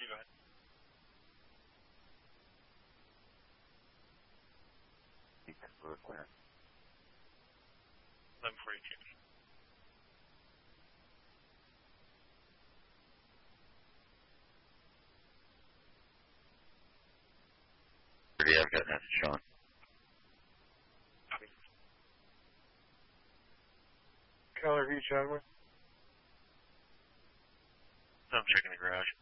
You go ahead. 1142. I've got that, Sean. Copy. Color V, Chadwick. I'm checking the garage.